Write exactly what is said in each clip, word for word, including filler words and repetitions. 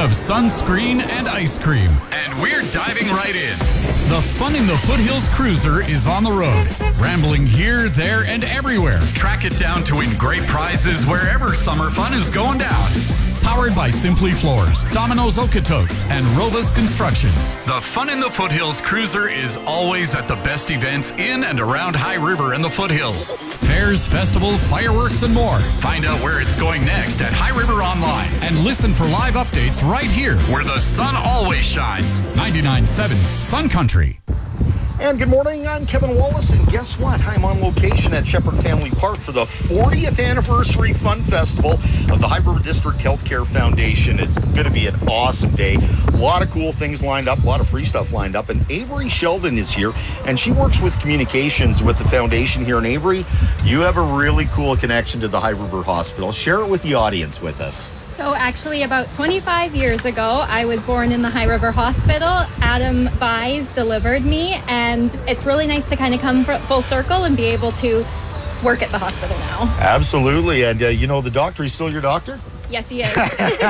of sunscreen and ice cream. And we're diving right in. The Fun in the Foothills Cruiser is on the road. Rambling here, there, and everywhere. Track it down to win great prizes wherever summer fun is going down. Powered by Simply Floors, Domino's Okotoks, and Rovas Construction. The Fun in the Foothills Cruiser is always at the best events in and around High River and the Foothills. Fairs, festivals, fireworks, and more. Find out where it's going next at High River Online and listen for live updates right here where the sun always shines. ninety-nine point seven Sun Country. And good morning, I'm Kevin Wallace, and guess what? I'm on location at Shepherd Family Park for the fortieth Anniversary Fun Festival of the High River District Healthcare Foundation. It's going to be an awesome day. A lot of cool things lined up, a lot of free stuff lined up, and Avery Sheldon is here, and she works with communications with the foundation here in Avery. You have a really cool connection to the High River Hospital. Share it with the audience with us. So actually about twenty-five years ago, I was born in the High River Hospital. Adam Vise delivered me, and it's really nice to kind of come full circle and be able to work at the hospital now. Absolutely. And uh, you know, the doctor, he's still your doctor? Yes, he is.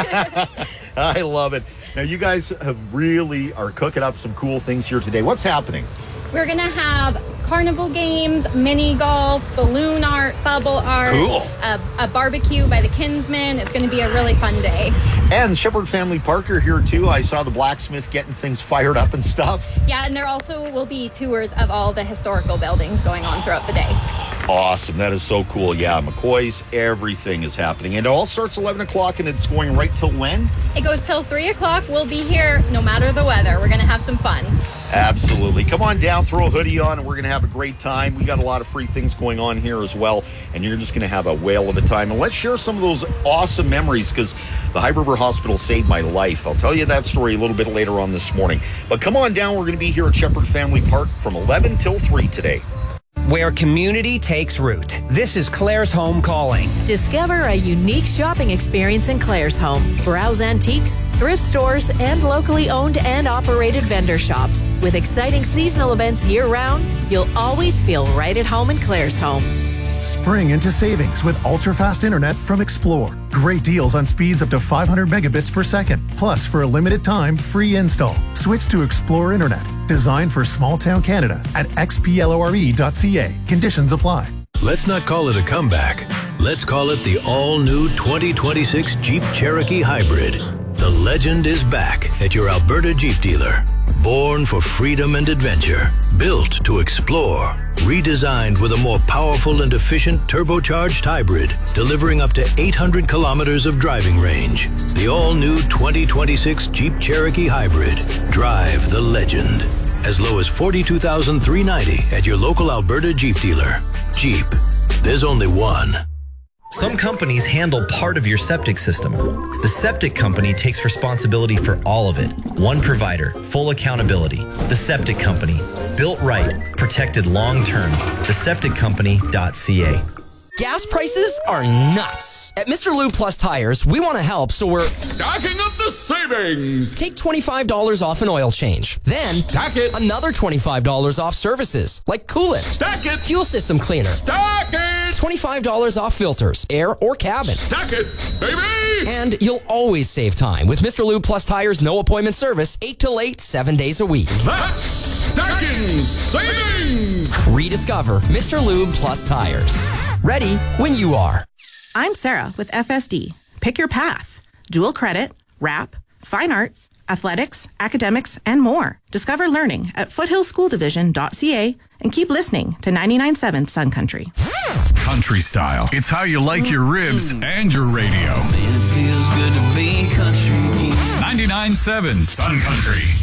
I love it. Now, you guys have really are cooking up some cool things here today. What's happening? We're going to have carnival games, mini golf, balloon art, bubble art, cool. a, a barbecue by the Kinsmen. It's going to be a really fun day. And Shepherd Family Park are here too. I saw the blacksmith getting things fired up and stuff. Yeah, and there also will be tours of all the historical buildings going on throughout the day. Awesome. That is so cool. Yeah, McCoy's, everything is happening. And it all starts eleven o'clock, and it's going right till when? It goes till three o'clock. We'll be here no matter the weather. We're going to have some fun. Absolutely. Come on down, throw a hoodie on, and we're going to have a great time. We got a lot of free things going on here as well, and you're just going to have a whale of a time. And let's share some of those awesome memories, because the High River Hospital saved my life. I'll tell you that story a little bit later on this morning. But come on down. We're going to be here at Shepherd Family Park from eleven till three today. Where community takes root. This is Claire's Home calling. Discover a unique shopping experience in Claire's Home. Browse antiques, thrift stores, and locally owned and operated vendor shops. With exciting seasonal events year-round, you'll always feel right at home in Claire's Home. Spring into savings with ultra-fast internet from Explore. Great deals on speeds up to five hundred megabits per second. Plus, for a limited time, free install. Switch to Explore Internet. Designed for small-town Canada at x p l o r e dot c a. Conditions apply. Let's not call it a comeback. Let's call it the all-new twenty twenty-six Jeep Cherokee Hybrid. The legend is back at your Alberta Jeep dealer. Born for freedom and adventure, built to explore, redesigned with a more powerful and efficient turbocharged hybrid, delivering up to eight hundred kilometers of driving range. The all-new twenty twenty-six Jeep Cherokee Hybrid. Drive the legend. As low as forty-two thousand three hundred ninety dollars at your local Alberta Jeep dealer. Jeep. There's only one. Some companies handle part of your septic system. The septic company takes responsibility for all of it. One provider, full accountability. The Septic Company. Built right, protected long term. the septic company dot c a. Gas prices are nuts. At Mister Lube Plus Tires, we want to help, so we're stacking up the savings. Take twenty-five dollars off an oil change. Then stack it. Another twenty-five dollars off services, like coolant. Stack it. Fuel system cleaner. Stack it. twenty-five dollars off filters, air or cabin. Stack it, baby. And you'll always save time with Mister Lube Plus Tires no appointment service, eight till eight, seven days a week. That's stacking savings. Rediscover Mister Lube Plus Tires. Ready when you are. I'm Sarah with F S D. Pick your path. Dual credit, rap, fine arts, athletics, academics, and more. Discover learning at foothills school division dot c a and keep listening to ninety-nine point seven Sun Country. Country style. It's how you like your ribs and your radio. It feels good to be country. ninety-nine point seven Sun Country.